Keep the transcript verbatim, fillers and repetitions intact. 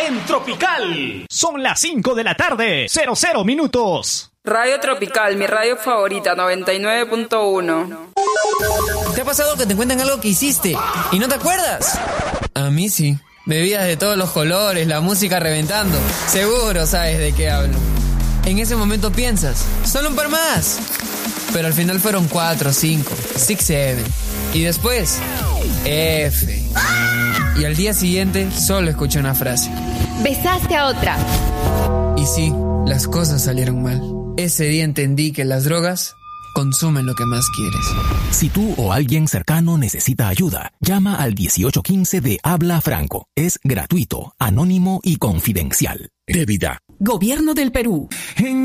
en Tropical. Son las cinco de la tarde, cero cero minutos. Radio Tropical, mi radio favorita, noventa y nueve punto uno. ¿Te ha pasado que te cuentan algo que hiciste y no te acuerdas? A mí sí. Bebidas de todos los colores, la música reventando. Seguro sabes de qué hablo. En ese momento piensas, solo un par más. Pero al final fueron cuatro, cinco, six, seven. Y después, F. Y al día siguiente solo escuché una frase. Besaste a otra. Y sí, las cosas salieron mal. Ese día entendí que las drogas consumen lo que más quieres. Si tú o alguien cercano necesita ayuda, llama al dieciocho quince de Habla Franco. Es gratuito, anónimo y confidencial. Débida. Gobierno del Perú. En